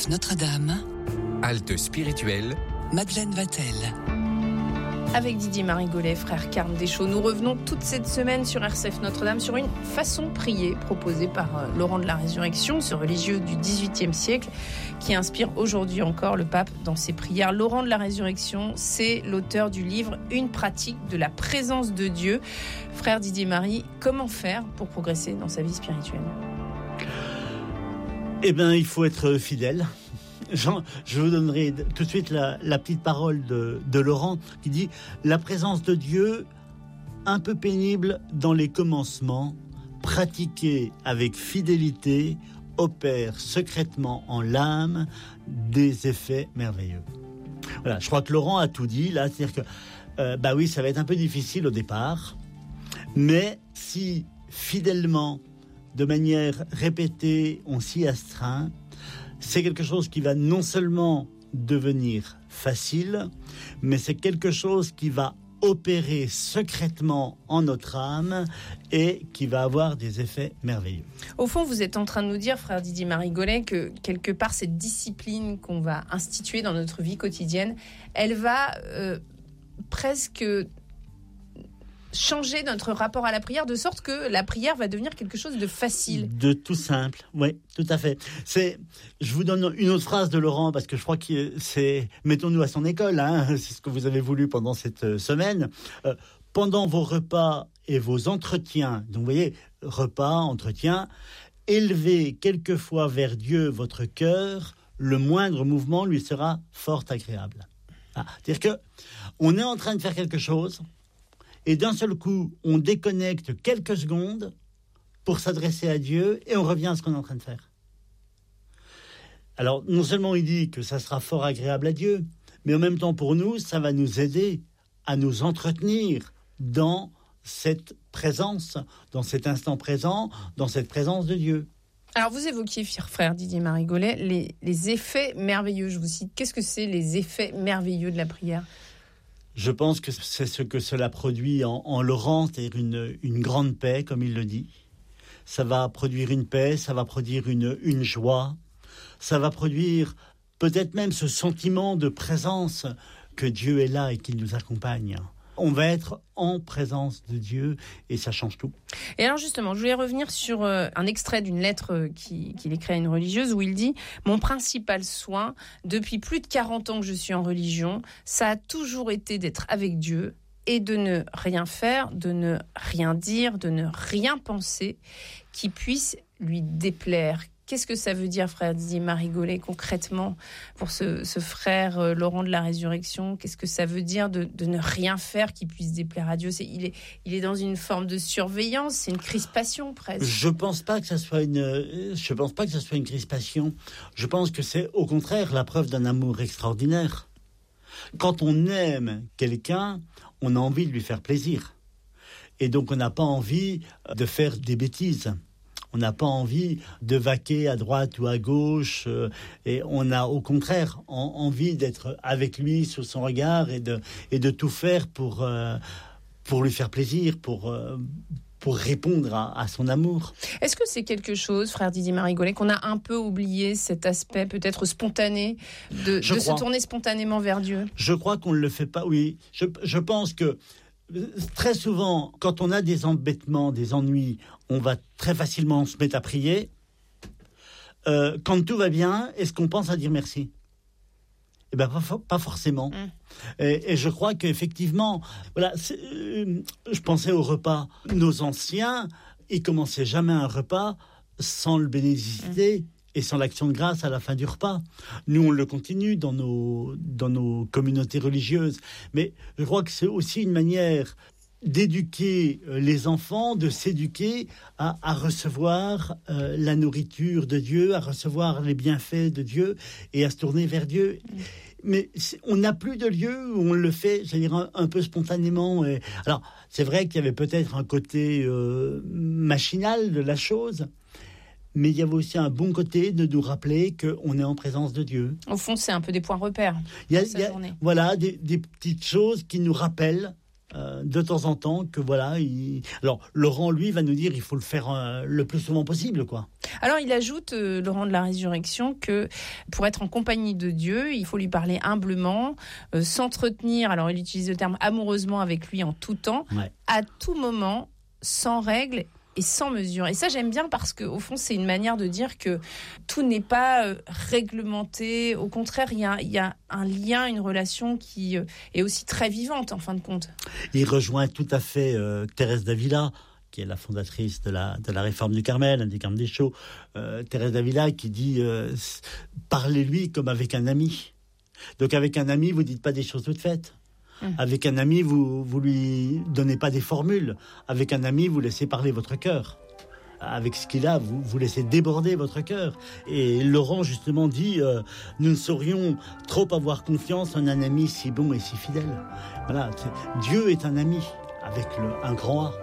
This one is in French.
RCF Notre-Dame, Halte spirituelle, Madeleine Vatel. Avec Didier Marigolet, frère Carme Deschaux, nous revenons toute cette semaine sur RCF Notre-Dame sur une façon de prier proposée par Laurent de la Résurrection, ce religieux du XVIIIe siècle qui inspire aujourd'hui encore le pape dans ses prières. Laurent de la Résurrection, c'est l'auteur du livre « Une pratique de la présence de Dieu ». Frère Didier Marie, comment faire pour progresser dans sa vie spirituelle ? Eh bien, il faut être fidèle. Je vous donnerai tout de suite la petite parole de Laurent qui dit « La présence de Dieu, un peu pénible dans les commencements, pratiquée avec fidélité, opère secrètement en l'âme des effets merveilleux. » Voilà, je crois que Laurent a tout dit là, c'est-à-dire que oui, ça va être un peu difficile au départ, mais si fidèlement, de manière répétée, on s'y astreint, c'est quelque chose qui va non seulement devenir facile, mais c'est quelque chose qui va opérer secrètement en notre âme et qui va avoir des effets merveilleux. Au fond, vous êtes en train de nous dire, frère Didier Marigolet, que quelque part, cette discipline qu'on va instituer dans notre vie quotidienne, elle va presque changer notre rapport à la prière, de sorte que la prière va devenir quelque chose de facile. De tout simple, oui, tout à fait. Je vous donne une autre phrase de Laurent, parce que je crois que c'est, mettons-nous à son école, c'est ce que vous avez voulu pendant cette semaine. Pendant vos repas et vos entretiens, donc vous voyez, repas, entretien, élevez quelquefois vers Dieu votre cœur, le moindre mouvement lui sera fort agréable. C'est-à-dire que on est en train de faire quelque chose, et d'un seul coup, on déconnecte quelques secondes pour s'adresser à Dieu et on revient à ce qu'on est en train de faire. Alors, non seulement il dit que ça sera fort agréable à Dieu, mais en même temps pour nous, ça va nous aider à nous entretenir dans cette présence, dans cet instant présent, dans cette présence de Dieu. Alors, vous évoquiez, frère Didier Marigolet, les effets merveilleux. Je vous cite, qu'est-ce que c'est les effets merveilleux de la prière ? Je pense que c'est ce que cela produit en Laurent, c'est-à-dire une grande paix, comme il le dit. Ça va produire une paix, ça va produire une joie, ça va produire peut-être même ce sentiment de présence que Dieu est là et qu'il nous accompagne. On va être en présence de Dieu et ça change tout. Et alors justement, je voulais revenir sur un extrait d'une lettre qu'il écrit à une religieuse où il dit « Mon principal soin, depuis plus de 40 ans que je suis en religion, ça a toujours été d'être avec Dieu et de ne rien faire, de ne rien dire, de ne rien penser qui puisse lui déplaire. » Qu'est-ce que ça veut dire, frère Didier Marigolet, concrètement, pour ce frère Laurent de la Résurrection ? Qu'est-ce que ça veut dire de ne rien faire qui puisse déplaire à Dieu ? Il est dans une forme de surveillance, c'est une crispation presque. Je pense pas que ça soit une crispation. Je pense que c'est au contraire la preuve d'un amour extraordinaire. Quand on aime quelqu'un, on a envie de lui faire plaisir. Et donc on n'a pas envie de faire des bêtises. On n'a pas envie de vaquer à droite ou à gauche, et on a au contraire envie d'être avec lui sous son regard et de tout faire pour lui faire plaisir, pour répondre à son amour. Est-ce que c'est quelque chose, frère Didier Marigolet, qu'on a un peu oublié, cet aspect peut-être spontané de se tourner spontanément vers Dieu ? Je crois qu'on ne le fait pas, oui. Je pense que très souvent, quand on a des embêtements, des ennuis, on va très facilement se mettre à prier. Quand tout va bien, est-ce qu'on pense à dire merci ? Eh bien, pas forcément. Et je crois qu'effectivement, voilà, je pensais au repas. Nos anciens, ils commençaient jamais un repas sans le bénédiciter. Et sans l'action de grâce à la fin du repas. Nous, on le continue dans nos communautés religieuses. Mais je crois que c'est aussi une manière d'éduquer les enfants, de s'éduquer à recevoir la nourriture de Dieu, à recevoir les bienfaits de Dieu et à se tourner vers Dieu. Mais on n'a plus de lieu où on le fait, c'est-à-dire un peu spontanément. Alors, c'est vrai qu'il y avait peut-être un côté machinal de la chose, mais il y avait aussi un bon côté de nous rappeler qu'on est en présence de Dieu. Au fond, c'est un peu des points repères. Il y a voilà, des petites choses qui nous rappellent de temps en temps que voilà. Alors Laurent, lui, va nous dire il faut le faire le plus souvent possible, quoi. Alors il ajoute, Laurent de la Résurrection, que pour être en compagnie de Dieu, il faut lui parler humblement, s'entretenir, alors il utilise le terme amoureusement avec lui en tout temps, à tout moment, sans règle et sans mesure. Et ça, j'aime bien parce qu'au fond, c'est une manière de dire que tout n'est pas réglementé. Au contraire, il y a un lien, une relation qui est aussi très vivante, en fin de compte. Il rejoint tout à fait Thérèse d'Avila, qui est la fondatrice de la réforme du Carmel, des Carmes des Chaux. Thérèse d'Avila qui dit « Parlez-lui comme avec un ami ». Donc avec un ami, vous ne dites pas des choses toutes faites. Avec un ami, vous lui donnez pas des formules. Avec un ami, vous laissez parler votre cœur. Avec ce qu'il a, vous laissez déborder votre cœur. Et Laurent, justement, dit nous ne saurions trop avoir confiance en un ami si bon et si fidèle. Voilà, Dieu est un ami, avec un grand A.